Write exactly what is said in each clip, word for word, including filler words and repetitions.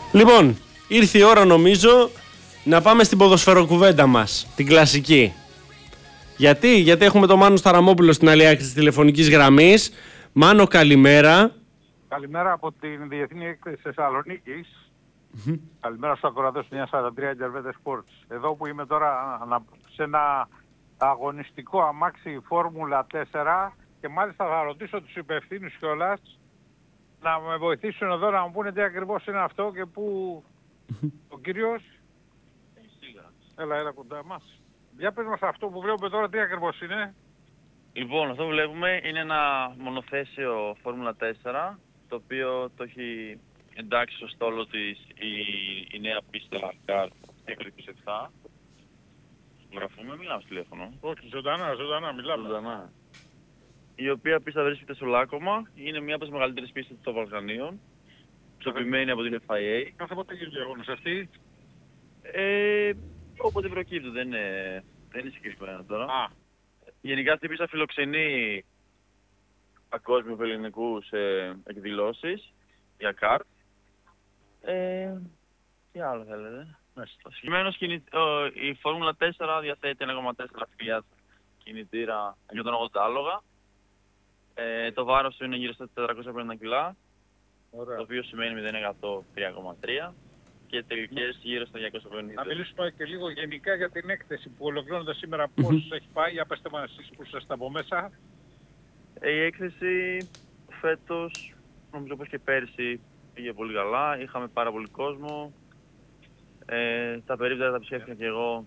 Λοιπόν, ήρθε η ώρα νομίζω να πάμε στην ποδοσφαιροκουβέντα μας, την κλασική. Γιατί, Γιατί έχουμε τον Μάνο Σταραμόπουλο στην άλλη άκρη της τηλεφωνικής γραμμής. Μάνο, καλημέρα. Καλημέρα από την Διεθνή Έκθεση Θεσσαλονίκης. Mm-hmm. Καλημέρα στους ακροατές του εννιακόσια σαράντα τρία Gervais Sports. Εδώ που είμαι τώρα σε ένα αγωνιστικό αμάξι Φόρμουλα τέσσερα και μάλιστα θα ρωτήσω τους υπευθύνους κιόλας να με βοηθήσουν εδώ να μου πούνε τι ακριβώς είναι αυτό και που ο κύριος... Έλα, έλα κοντά μας. Για πες μας αυτό που βλέπουμε τώρα τι ακριβώς είναι. Λοιπόν, αυτό που βλέπουμε είναι ένα μονοθέσιο Φόρμουλα τέσσερα, το οποίο το έχει εντάξει στο στόλο της η, η νέα πίστα Car είκοσι επτά. Γραφούμε, μιλάμε στο τηλέφωνο. Όχι, ζωντανά, ζωντανά, μιλάμε. Ζωντανά. Η οποία πίστα βρίσκεται στο Λάκωμα, είναι μία από τις μεγαλύτερες πίστες των Βαλκανίων, πιστοποιημένη από την εφ άι έι. Κάθε πότε γίνεται η αγώνας αυτή? Ε, όποτε προκύπτει, δεν είναι, δεν είναι συγκεκριμένα τώρα. Α. Γενικά αυτή η πίστα φιλοξενεί παγκόσμιους ελληνικούς ε, εκδηλώσεις για καρτ. Ε, τι άλλο θέλετε. Συγκεκριμένως η Φόρμουλα τέσσερα διαθέτει ένα κόμμα τέσσερα Fiat κινητήρα εκατόν ογδόντα άλογα. Ε, το βάρος του είναι γύρω στα τετρακόσια πενήντα κιλά, Ωραία. Το οποίο σημαίνει μηδέν τοις εκατό τρία κόμμα τρία και τελικές γύρω στα διακόσια πενήντα. Να μιλήσουμε και λίγο γενικά για την έκθεση που ολοκληρώνεται σήμερα, πώς έχει πάει, για πέστε μας εσείς που είστε από μέσα. Ε, η έκθεση φέτος, νομίζω πως και πέρσι, πήγε πολύ καλά, είχαμε πάρα πολύ κόσμο. Ε, τα περίπτερα τα ψεύτηκα και εγώ.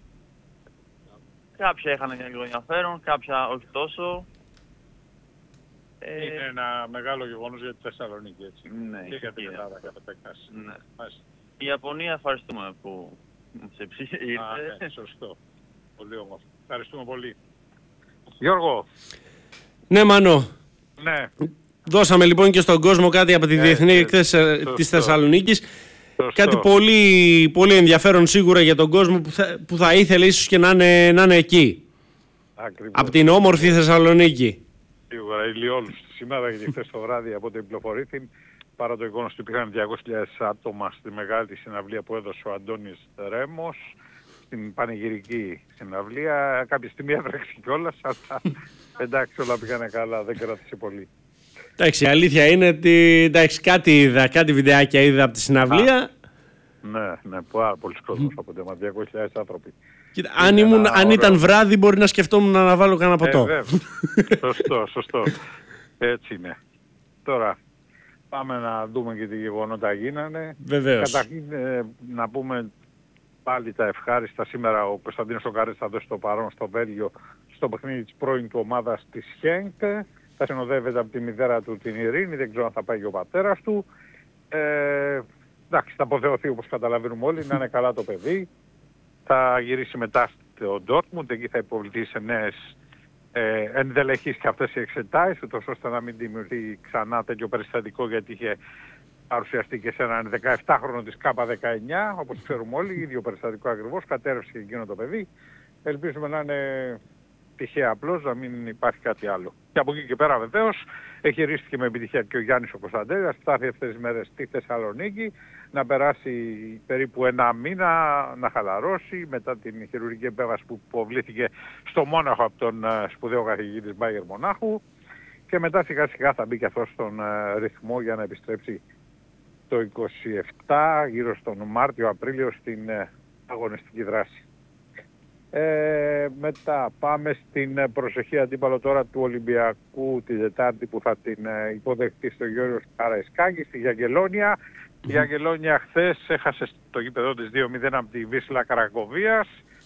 Κάποια είχαν και λίγο ενδιαφέρον, κάποια όχι τόσο. Ε, είναι ένα μεγάλο γεγονός για τη Θεσσαλονίκη, έτσι. Ναι, και για την Ελλάδα κατά επέκταση. Ναι. Η Ιαπωνία ευχαριστούμε που σε ψήφισε. Ναι, σωστό. Πολύ όμορφο. Ευχαριστούμε πολύ. Γιώργο. Ναι, Μάνο. Ναι. Δώσαμε λοιπόν και στον κόσμο κάτι από τη ε, Διεθνή Εκθέση της Θεσσαλονίκης. Σωστό. Κάτι πολύ, πολύ ενδιαφέρον σίγουρα για τον κόσμο που θα, που θα ήθελε ίσως και να είναι, να είναι εκεί. Ακριβώς. Από την όμορφη Θεσσαλονίκη. Σίγουρα, ηλιόλους σήμερα γιατί χθες το βράδυ από την πληροφορήθη, παρά το γεγονός ότι υπήρχαν διακόσιες χιλιάδες άτομα στη μεγάλη συναυλία που έδωσε ο Αντώνης Ρέμος, στην πανηγυρική συναυλία, κάποια στιγμή έβρεξε κιόλας, αλλά εντάξει όλα πήγανε καλά, δεν κράτησε πολύ. Εντάξει, η αλήθεια είναι ότι εντάξει, κάτι είδα, κάτι βιντεάκια είδα από τη συναυλία. Α, ναι, ναι, πάρα πολλοί κόσμος από το διακόσιες χιλιάδες άνθρωποι. Κοίτα, αν, ήμουν, αν ήταν βράδυ μπορεί να σκεφτόμουν να βάλω κανένα ποτό. Ε, σωστό, σωστό. Έτσι είναι. Τώρα πάμε να δούμε και τι γεγονότα γίνανε. Βεβαίως. Καταρχήν ε, να πούμε πάλι τα ευχάριστα. Σήμερα ο Κωνσταντίνος Σοκαρέτης θα δώσει το παρόν στο Βέλγιο στο παιχνίδι της πρώην του ομάδας της Χένκ. Θα συνοδεύεται από τη μητέρα του την Ειρήνη, δεν ξέρω αν θα πάει και ο πατέρας του. Ε, εντάξει, θα αποθεωθεί όπως καταλαβαίνουμε όλοι, να είναι καλά το παιδί. Θα γυρίσει μετά στο Ντόρτμουντ, εκεί θα υποβληθεί σε νέες ε, ενδελεχείς και αυτές οι εξετάσεις, ούτως ώστε να μην δημιουργεί ξανά τέτοιο περιστατικό, γιατί είχε παρουσιαστεί και σε έναν δεκαεπτάχρονο της Κάπα δεκαεννιά, όπως ξέρουμε όλοι, ίδιο περιστατικό ακριβώς, κατέρευσε και εκείνο το παιδί. Ελπίζουμε να είναι τυχαία απλώς, να μην υπάρχει κάτι άλλο. Και από εκεί και πέρα βεβαίως έχει ρίστηκε με επιτυχία και ο Γιάννης ο Κωνσταντέλιας, φτάθη αυτές τις μέρες στη Θεσσαλονίκη, να περάσει περίπου ένα μήνα, να χαλαρώσει μετά την χειρουργική επέμβαση που υποβλήθηκε στο Μόναχο από τον σπουδαίο καθηγητή της Μπάγερ Μονάχου και μετά σιγά σιγά θα μπει και αυτό στον ρυθμό για να επιστρέψει το είκοσι επτά, γύρω στον Μάρτιο-Απρίλιο στην αγωνιστική δράση. Ε, μετά πάμε στην προσεχή αντίπαλο τώρα του Ολυμπιακού τη Δετάρτη που θα την υποδεχτεί στο Γιώργος Καραϊσκάκη στη Γιαγγελόνια. Η Αγγελόνια χθες έχασε στο γήπεδο της δύο μηδέν από τη Βίσλα Κρακοβίας.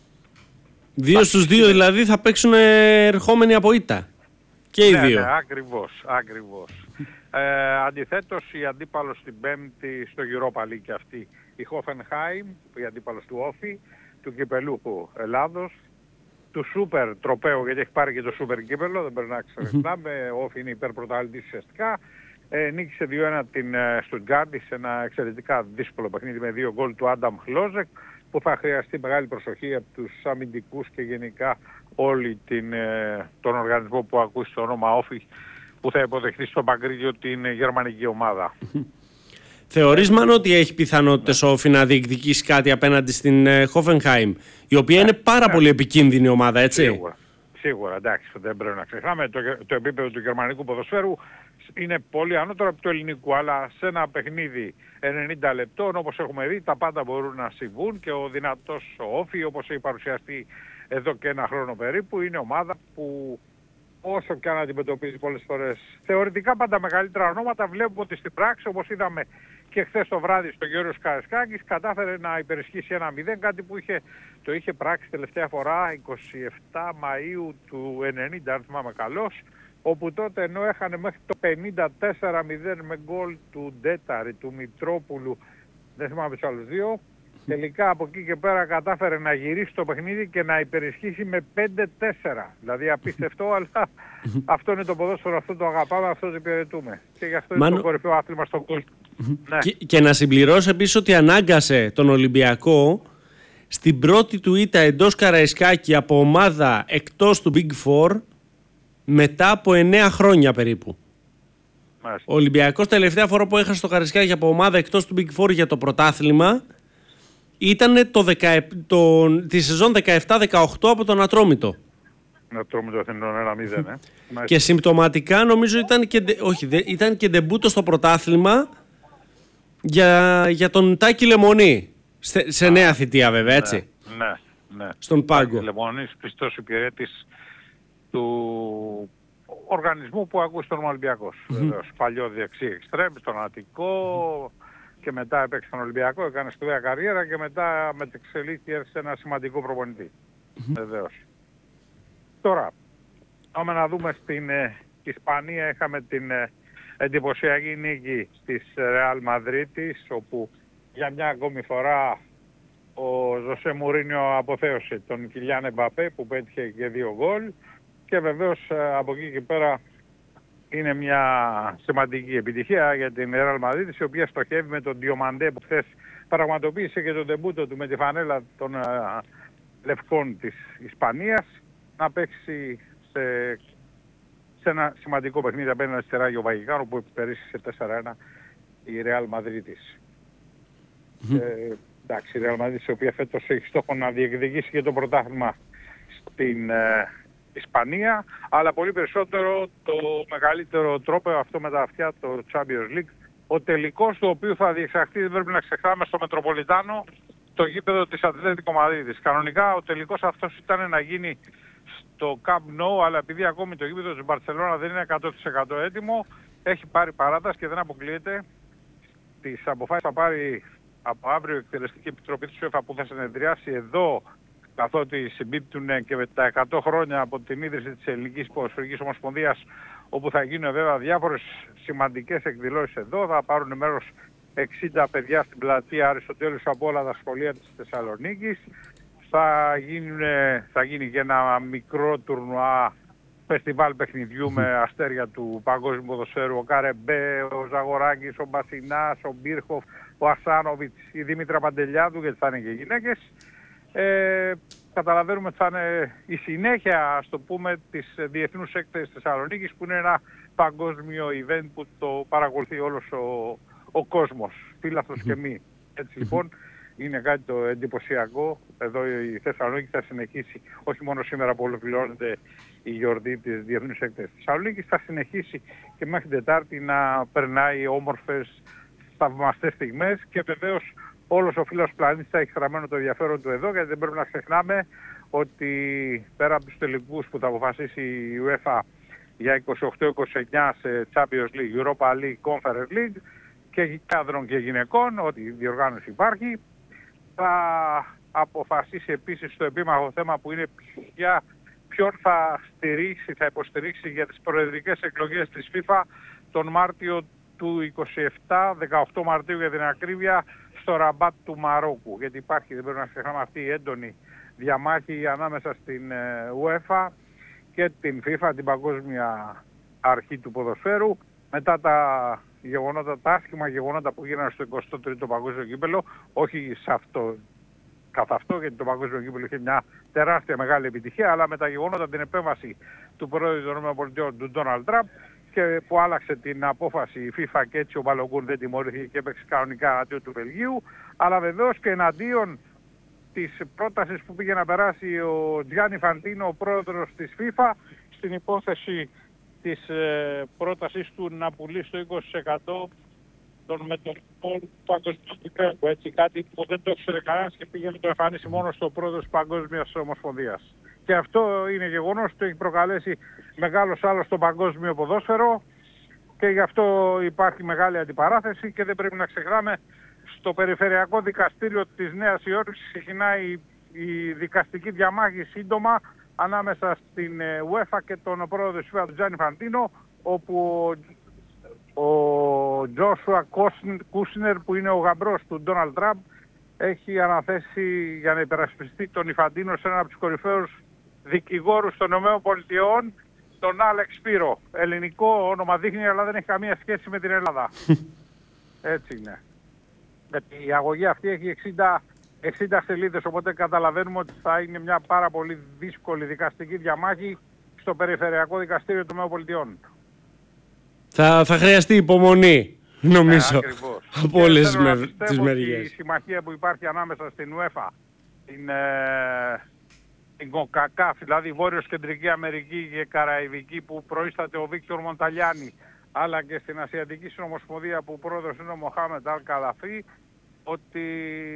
Δύο στους δύο δηλαδή θα παίξουν ερχόμενοι από ήττα. Και οι ναι, δύο. Ναι, ακριβώς, ακριβώς. ε, αντιθέτως η αντίπαλος την Πέμπτη στο Europa League και αυτή η Hoffenheim, η αντίπαλος του Όφη, του κυπελούχου Ελλάδος, του Σούπερ τροπέου, γιατί έχει πάρει και το Σούπερ κύπελο, δεν πρέπει να ξεχνάμε, ο Όφη είναι υπερπρωταθλητής ουσιαστικά. Ε, νίκησε δύο ένα την Στουτγκάρντι σε ένα εξαιρετικά δύσκολο παιχνίδι με δύο γκολ του Άνταμ Χλόζεκ, που θα χρειαστεί μεγάλη προσοχή από τους αμυντικούς και γενικά όλη την, ε, τον οργανισμό που ακούει στο όνομα Όφη, που θα υποδεχθεί στο Παγκρίτιο την γερμανική ομάδα. Θεωρείς, Μάνο, ότι έχει πιθανότητες ναι. ο Όφη να διεκδικήσει κάτι απέναντι στην Hoffenheim, η οποία ναι. είναι πάρα ναι. πολύ επικίνδυνη ομάδα, έτσι? Σίγουρα, σίγουρα, εντάξει, δεν πρέπει να ξεχνάμε. Το, το επίπεδο του γερμανικού ποδοσφαίρου είναι πολύ ανώτερο από του ελληνικού, αλλά σε ένα παιχνίδι ενενήντα λεπτών, όπως έχουμε δει, τα πάντα μπορούν να συμβούν και ο δυνατός ο Όφη, όπως έχει παρουσιαστεί εδώ και ένα χρόνο περίπου, είναι ομάδα που όσο και αν αντιμετωπίζει πολλές φορές θεωρητικά πάντα μεγαλύτερα ονόματα, βλέπουμε ότι στην πράξη, όπως είδαμε και χθες το βράδυ στο Γιώργος Καραϊσκάκης, κατάφερε να υπερισχύσει ένα μηδέν, κάτι που είχε, το είχε πράξει τελευταία φορά εικοστή εβδόμη Μαΐου του ενενήντα, αν θυμάμαι καλώς, όπου τότε ενώ έχανε μέχρι το πενήντα τέσσερα μηδέν με γκολ του Ντέταρη, του Μητρόπουλου, δεν θυμάμαι τους άλλους δύο, τελικά από εκεί και πέρα κατάφερε να γυρίσει το παιχνίδι και να υπερισχύσει με πέντε τέσσερα. Δηλαδή απίστευτο, αλλά αυτό είναι το ποδόσφαιρο, αυτό το αγαπάμε, αυτό το υπηρετούμε. Και γι' αυτό Μάνο... είναι το κορυφαίο άθλημα στον κόσμο. Ναι. Και, και να συμπληρώσω επίσης ότι ανάγκασε τον Ολυμπιακό στην πρώτη του ήττα εντός Καραϊσκάκη από ομάδα εκτός του Big Four μετά από εννέα χρόνια περίπου. Μάλιστα. Ο Ολυμπιακός τελευταία φορά που έχασε το Καραϊσκάκη από ομάδα εκτός του Big Four για το πρωτάθλημα ήταν το δεκαεπτά, το, τη σεζόν δεκαεπτά δεκαοκτώ από τον Ατρόμητο. Ατρόμητο Αθηνών ένα μηδέν, ε. Και συμπτωματικά νομίζω ήταν και, όχι, ήταν και ντεμπούτο στο πρωτάθλημα για, για τον Τάκη Λεμονή. Σε, σε νέα θητεία βέβαια, έτσι. Ναι, ναι. ναι. Στον πάγκο. Τάκη Λεμονής, πιστός υπηρέτης του οργανισμού που ακούει στον Ολυμπιακός. Mm-hmm. Βεβαίως, παλιό δεξί εξτρέμ, στον Αττικό... και μετά έπαιξε στον Ολυμπιακό, έκανε σπουδαία καριέρα και μετά μετεξελίχθηκε σε ένα σημαντικό προπονητή. Mm-hmm. Βεβαίως. Τώρα, πάμε να δούμε στην ε, Ισπανία, είχαμε την ε, εντυπωσιακή νίκη της Ρεάλ Μαδρίτης, όπου για μια ακόμη φορά ο Ζωσέ Μουρίνιο αποθέωσε τον Κιλιάν Εμπαπέ που πέτυχε και δύο γκολ και βεβαίως ε, από εκεί και πέρα είναι μια σημαντική επιτυχία για την Real Madrid, η οποία στοχεύει με τον Διομαντέ που χθες πραγματοποίησε και τον τεμπούτο του με τη φανέλα των uh, λευκών της Ισπανίας να παίξει σε, σε ένα σημαντικό παιχνίδι απέναντι στη Ράγιο Βαγικάνο που υπερίσχυσε τέσσερα ένα η Real Madrid της. Mm-hmm. Ε, εντάξει, η Real Madrid, η οποία φέτος έχει στόχο να διεκδικήσει και το πρωτάθλημα στην uh, Ισπανία, αλλά πολύ περισσότερο το μεγαλύτερο τρόπο αυτό με τα αυτιά, το Champions League, ο τελικός του οποίου θα διεξαχθεί, δεν πρέπει να ξεχνάμε, στο Μετροπολιτάνο, το γήπεδο της Ατλέτικο Μαδρίτης. Κανονικά ο τελικός αυτός ήταν να γίνει στο Camp Nou, αλλά επειδή ακόμη το γήπεδο της Μπαρσελόνα δεν είναι εκατό τοις εκατό έτοιμο, έχει πάρει παράταση και δεν αποκλείεται. Τις αποφάσεις θα πάρει από αύριο η Εκτελεστική Επιτροπή της UEFA που θα συνεδριάσει εδώ, καθότι συμπίπτουν και με τα εκατό χρόνια από την ίδρυση της Ελληνικής Ποδοσφαιρικής Ομοσπονδίας, όπου θα γίνουν βέβαια διάφορες σημαντικές εκδηλώσεις εδώ. Θα πάρουν μέρος εξήντα παιδιά στην πλατεία Αριστοτέλους από όλα τα σχολεία της Θεσσαλονίκης. Θα, γίνουν, θα γίνει και ένα μικρό τουρνουά φεστιβάλ παιχνιδιού με αστέρια του παγκόσμιου ποδοσφαίρου. Ο Καρεμπέ, ο Ζαγοράκης, ο Μπασινάς, ο Μπίρχοφ, ο Ασάνοβιτς, η Δήμητρα Παντελιάδου, γιατί θα είναι και γυναίκες. Ε, καταλαβαίνουμε ότι θα είναι η συνέχεια, ας το πούμε, της Διεθνούς Έκθεσης Θεσσαλονίκης, που είναι ένα παγκόσμιο event που το παρακολουθεί όλος ο, ο κόσμος, φίλαθλος και μη. Έτσι λοιπόν είναι κάτι το εντυπωσιακό. Εδώ η Θεσσαλονίκη θα συνεχίσει, όχι μόνο σήμερα που ολοκληρώνεται η γιορτή της Διεθνούς Έκθεσης Θεσσαλονίκης, θα συνεχίσει και μέχρι την Τετάρτη να περνάει όμορφες θαυμαστές στιγμές και βεβαίως όλος ο φίλος πλανήτης θα έχει γραμμένο το ενδιαφέρον του εδώ, γιατί δεν πρέπει να ξεχνάμε ότι πέρα από τους τελικούς που θα αποφασίσει η UEFA για είκοσι οκτώ είκοσι εννιά σε Champions League, Europa League, Conference League και άνδρων και γυναικών, ό,τι διοργάνωση υπάρχει, θα αποφασίσει επίσης το επίμαχο θέμα που είναι ποια, ποιον θα στηρίξει, θα υποστηρίξει για τις προεδρικές εκλογές της FIFA τον Μάρτιο του είκοσι επτά, δεκαοκτώ Μαρτίου για την ακρίβεια, στο Ραμπάτ του Μαρόκου. Γιατί υπάρχει, δεν πρέπει να ξεχνάμε, αυτή η έντονη διαμάχη ανάμεσα στην UEFA και την FIFA, την παγκόσμια αρχή του ποδοσφαίρου, μετά τα γεγονότα, τα άσχημα γεγονότα που γίνανε στο εικοστό τρίτο παγκόσμιο κύπελλο, όχι σε αυτό, καθ' αυτό, γιατί το παγκόσμιο κύπελλο είχε μια τεράστια μεγάλη επιτυχία, αλλά με τα γεγονότα, την επέμβαση του πρόεδρου των ΗΠΑ, του Ντόναλντ Τραμπ, και που άλλαξε την απόφαση η FIFA και έτσι ο Μπαλογκούν δεν τιμωρήθηκε και έπαιξε κανονικά εναντίον του Βελγίου, αλλά βεβαίως και εναντίον της πρότασης που πήγε να περάσει ο Τζιάννι Φαντίνο, ο πρόεδρος της FIFA, στην υπόθεση της ε, πρότασης του να πουλήσει το είκοσι τοις εκατό των μετοχών του παγκοσμίου, έτσι, κάτι που δεν το ήξερε κανένας και πήγε να το εμφανίσει μόνο στο πρόεδρος της Παγκόσμιας Ομοσπονδίας. Και αυτό είναι γεγονός ότι έχει προκαλέσει μεγάλος άλλος στο παγκόσμιο ποδόσφαιρο και γι' αυτό υπάρχει μεγάλη αντιπαράθεση και δεν πρέπει να ξεχνάμε, στο Περιφερειακό Δικαστήριο της Νέας Υόρκης ξεκινάει η δικαστική διαμάχη σύντομα ανάμεσα στην UEFA και τον πρόεδρο της FIFA, τον Τζάνι Φαντίνο, όπου ο Τζόσουα Κούσνερ, που είναι ο γαμπρός του Ντόναλντ Τραμπ, έχει αναθέσει για να υπερασπιστεί τον Ιφαντίνο σε έναν από τους κορυφαίους δικηγόρους των ΗΠΑ, τον Άλεξ Σπύρο. Ελληνικό όνομα δείχνει, αλλά δεν έχει καμία σχέση με την Ελλάδα. Έτσι είναι. Γιατί η αγωγή αυτή έχει εξήντα, εξήντα σελίδες, οπότε καταλαβαίνουμε ότι θα είναι μια πάρα πολύ δύσκολη δικαστική διαμάχη στο Περιφερειακό Δικαστήριο των ΗΠΑ. Θα, θα χρειαστεί υπομονή, νομίζω, ναι, από όλες τις μεριές. Η συμμαχία που υπάρχει ανάμεσα στην UEFA, την, ε, την CONCACAF, δηλαδή Βόρειος Κεντρική Αμερική και Καραϊβική, που προείσταται ο Βίκτορ Μονταλιάνι, αλλά και στην Ασιατική Συνομοσπονδία που πρόεδρος είναι ο Μοχάμεντ Αλ Καλαφή, ότι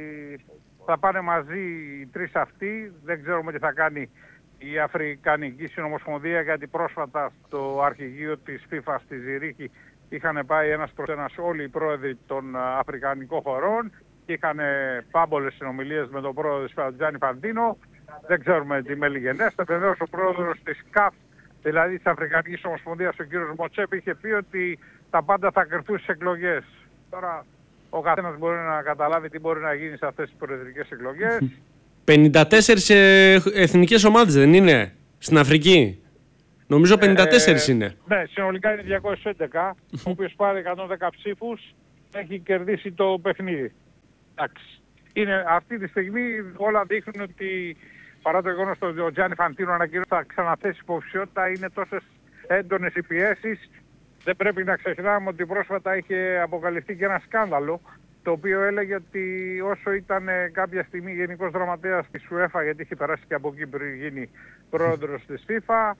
θα πάνε μαζί οι τρεις αυτοί. Δεν ξέρουμε τι θα κάνει η Αφρικανική Συνομοσπονδία, γιατί πρόσφατα στο αρχηγείο της FIFA στη Ζηρίχη είχαν πάει ένας προς ένας όλοι οι πρόεδροι των Αφρικανικών χωρών και είχαν πάμπολες συνομιλίες με τον πρόεδρο της FIFA, Τζάνι Φαντίνο. Δεν ξέρουμε τι μελιγενέστε. Βεβαίως ο πρόεδρος της ΚΑΦ, δηλαδή της Αφρικανικής Ομοσπονδίας, ο κύριος Μοτσέπ, είχε πει ότι τα πάντα θα κρυφθούν στις εκλογές. Τώρα ο καθένας μπορεί να καταλάβει τι μπορεί να γίνει σε αυτές τις προεδρικές εκλογές. πενήντα τέσσερις εθνικές ομάδες δεν είναι στην Αφρική? Νομίζω πενήντα τέσσερις ε, είναι. Ναι, συνολικά είναι διακόσιες έντεκα, ο οποίος πάρει εκατόν δέκα ψήφους, έχει κερδίσει το παιχνίδι. Εντάξει. Είναι, αυτή τη στιγμή όλα δείχνουν ότι παρά το γεγονός ότι ο Τζάνι Φαντίνο ανακοίνωσε θα ξαναθέσει υποψηφιότητα, είναι τόσες έντονες οι πιέσεις. Δεν πρέπει να ξεχνάμε ότι πρόσφατα είχε αποκαλυφθεί και ένα σκάνδαλο, το οποίο έλεγε ότι όσο ήταν κάποια στιγμή γενικός γραμματέας της UEFA, γιατί είχε περάσει και από εκεί πριν γίνει πρόεδρος της FIFA,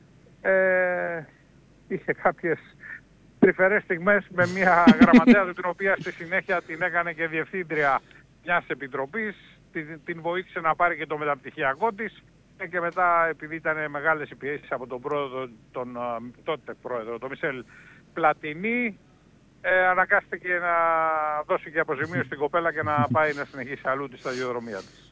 ε, είχε κάποιες τρυφερές στιγμές με μια γραμματέα την οποία στη συνέχεια την έκανε και διευθύντρια μιας επιτροπής, την, την βοήθησε να πάρει και το μεταπτυχιακό της και μετά, επειδή ήταν μεγάλες οι πιέσεις από τον πρόεδρο, τον τότε πρόεδρο, τον Μισελ Πλατινί, ε, αναγκάστηκε να δώσει και αποζημίωση στην κοπέλα και να πάει να συνεχίσει αλλού τη σταδιοδρομία της.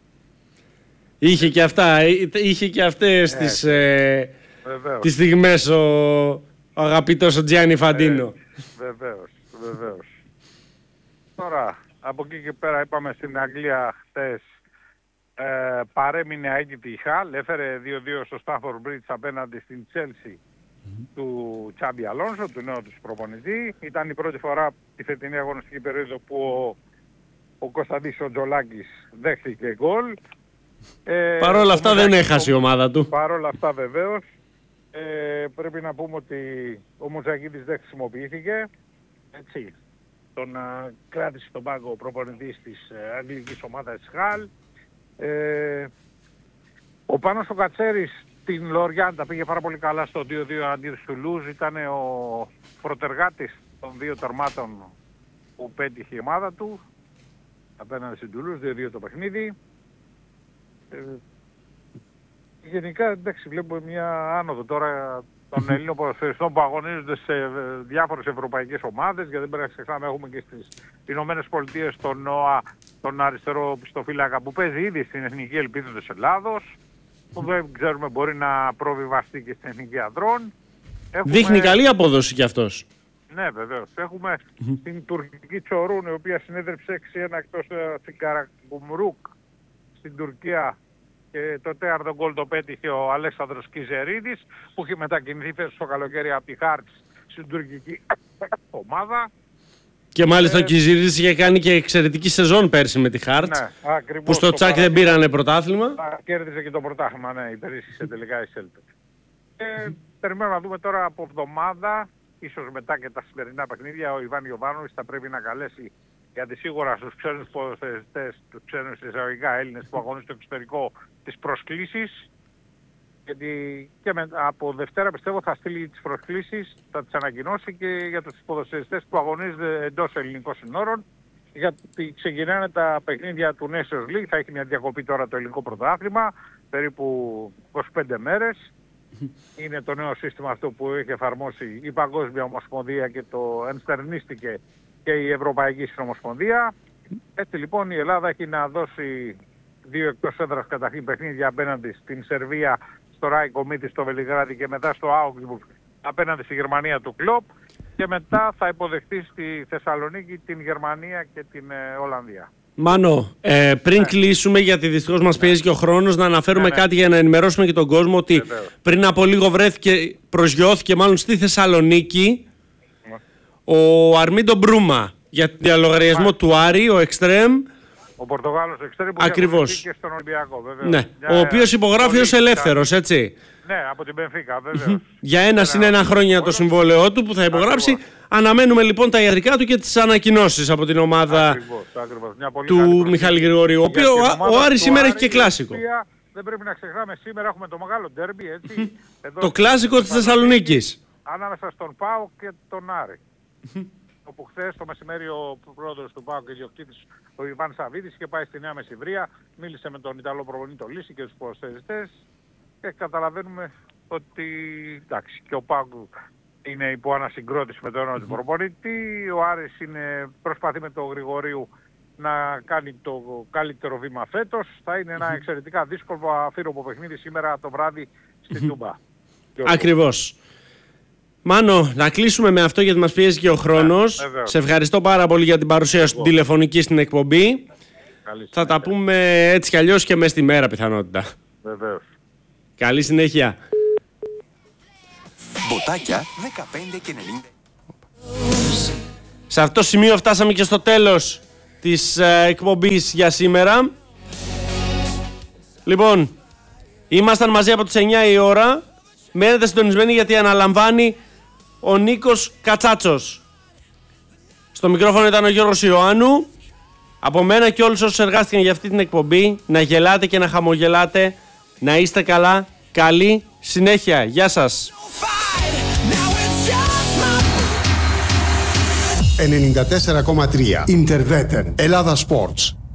Είχε και αυτά, είχε και αυτές ε, τις, ε, τις στιγμές ο, ο αγαπητός ο Τζιάννι Φαντίνο. Ε, βεβαίως, βεβαίως. Τώρα, από εκεί και πέρα είπαμε στην Αγγλία χτες, ε, παρέμεινε αίτητη η Χαλ, έφερε δύο δύο στο Στάνφορντ Μπριτζ απέναντι στην Τσέλσι του Τσάμπι Αλόνσο, του νέου του προπονητή. Ήταν η πρώτη φορά τη φετινή αγωνιστική περίοδο που ο, ο Κωνσταντής ο Τζολάκης δέχθηκε γκολ. Ε, Παρ' όλα αυτά δεν έχασε η ομάδα του. Παρ' όλα αυτά βεβαίως. Ε, πρέπει να πούμε ότι ο Μουζακίδης δεν χρησιμοποιήθηκε. Έτσι. Τον α, κράτησε τον πάγκο ο προπονητής της ε, αγγλικής ομάδας της Χαλ. Ε, ο Πάνος ο Κατσέρης την Λοριάντα πήγε πάρα πολύ καλά στο δύο δύο αντί του Τουλούζ. Ήταν ο προτεργάτης των δύο τερμάτων που πέτυχε η ομάδα του απέναντι στην Τουλούζ, δύο δύο το παιχνίδι. Ε, γενικά, εντάξει, βλέπουμε μια άνοδο τώρα των Ελλήνων ποδοσφαιριστών που αγωνίζονται σε διάφορες ευρωπαϊκές ομάδες, γιατί δεν πρέπει να ξεχνάμε, έχουμε και στις Ηνωμένες Πολιτείες τον ΝΟΑ, τον αριστερό πιστοφύλακα που παίζει ήδη στην Εθνική Ελπίδα της Ελλάδος, που δεν ξέρουμε μπορεί να προβιβαστεί και στην Εθνική Ανδρών. Έχουμε... Δείχνει καλή απόδοση κι αυτός. Ναι, βεβαίως. Έχουμε mm-hmm. την τουρκική Τσορούν, η οποία συνέδρεψε έξι ένα εκτός στην Καραγκουμρούκ στην Τουρκία, και το τέταρτο γκολ το πέτυχε ο Αλέξανδρος Κιζερίδης, που είχε μετακινηθεί φέτος στο καλοκαίρι από τη Χάρτς στην τουρκική ομάδα. Και μάλιστα ε, ο Κιζερίδης είχε κάνει και εξαιρετική σεζόν πέρσι με τη Χάρτς, ναι, που στο Τσάκ δεν πήρανε πρωτάθλημα. Κέρδισε και το πρωτάθλημα, ναι, υπερίσχυσε τελικά η Σέλτε. Ε, περιμένουμε να δούμε τώρα από εβδομάδα ίσως μετά και τα σημερινά παιχνίδια, ο Ιβάν Ιωβάνοβιτς θα πρέπει να καλέσει, γιατί σίγουρα στους ξένους ποδοσφαιριστές, τους ξένους εισαγωγικά Έλληνες που αγωνίζουν στο εξωτερικό, τις προσκλήσεις. Γιατί και με, από Δευτέρα πιστεύω θα στείλει τις προσκλήσεις, θα τις ανακοινώσει και για τους ποδοσφαιριστές που αγωνίζονται εντός ελληνικών συνόρων. Γιατί ξεκινάνε τα παιχνίδια του Nations League, θα έχει μια διακοπή τώρα το ελληνικό πρωτάθλημα, περίπου είκοσι πέντε μέρες. Είναι το νέο σύστημα αυτό που έχει εφαρμόσει η Παγκόσμια Ομοσπονδία και το ενστερνίστηκε και η Ευρωπαϊκή Συνομοσπονδία. Έτσι λοιπόν η Ελλάδα έχει να δώσει δύο εκτός έδρας καταρχήν παιχνίδια απέναντι στην Σερβία, στο Ράικο Μίτη, στο Βελιγράδι και μετά στο Augsburg απέναντι στη Γερμανία του Κλοπ. Και μετά θα υποδεχτεί στη Θεσσαλονίκη την Γερμανία και την ε, Ολλανδία. Μάνο, ε, πριν ναι. κλείσουμε, γιατί δυστυχώς μας πιέζει και ο χρόνος, να αναφέρουμε ναι, ναι. κάτι για να ενημερώσουμε και τον κόσμο ότι Βεβαίως. πριν από λίγο βρέθηκε, προσγειώθηκε μάλλον στη Θεσσαλονίκη ναι. ο Αρμίντο Μπρούμα για διαλογαριασμό του Άρη, ο Εξτρέμ. Ο Πορτογάλος Εξτρέμ που Ακριβώς. και στον Ολυμπιακό, βέβαια. Ναι. Ο οποίος υπογράφει ως ελεύθερος, έτσι. Ναι, από την Μπενφίκα, βέβαια. Για ένα συν ένα χρόνια το συμβόλαιό του που θα υπογράψει. Ακριβώς. Αναμένουμε λοιπόν τα ιατρικά του και τις ανακοινώσεις από την ομάδα ακριβώς, ακριβώς. του Μιχάλη Γρηγορίου. Ο οποίος ο Άρης σήμερα έχει και κλάσικο. Δεν πρέπει να ξεχνάμε, σήμερα έχουμε το μεγάλο ντέρμπι, έτσι. Εδώ το κλάσικο της Θεσσαλονίκης. Ανάμεσα στον ΠΑΟΚ και τον Άρη. Όπου χθες το μεσημέρι ο πρόεδρος του ΠΑΟΚ και ιδιοκτήτης ο Ιβάν Σαββίδης είχε πάει στη Νέα Μεσημβρία, μίλησε με τον Ιταλό προπονητή τον Λύση και τους ποδοσφαιριστές και καταλαβαίνουμε ότι εντάξει, και ο ΠΑΟΚ είναι υπό ανασυγκρότηση με τον όνομα του προπονητή, ο Άρης είναι, προσπαθεί με τον Γρηγορίου να κάνει το καλύτερο βήμα φέτος. Θα είναι ένα εξαιρετικά δύσκολο αφήρωπο παιχνίδι σήμερα το βράδυ στην Τούμπα. Ακριβώς. Μάνο, να κλείσουμε με αυτό γιατί μας πιέζει και ο χρόνος. Yeah, Σε ευχαριστώ πάρα πολύ για την παρουσία σου τηλεφωνική στην εκπομπή. Καλή θα τα πούμε έτσι κι αλλιώς και μες στη μέρα πιθανότητα. Βεβαίως. Καλή συνέχεια. Μποτάκια δεκαπέντε και ενενήντα. Σε αυτό το σημείο φτάσαμε και στο τέλος της ε, εκπομπής για σήμερα. Λοιπόν, ήμασταν μαζί από τις εννιά η ώρα. Μένετε συντονισμένοι γιατί αναλαμβάνει ο Νίκος Κατσάτσος. Στο μικρόφωνο ήταν ο Γιώργος Ιωάννου. Από μένα και όλους όσους εργάστηκαν για αυτή την εκπομπή, να γελάτε και να χαμογελάτε. Να είστε καλά. Καλή συνέχεια. Γεια σας. ενενήντα τέσσερα κόμμα τρία Interveten Ελλάδα Sports.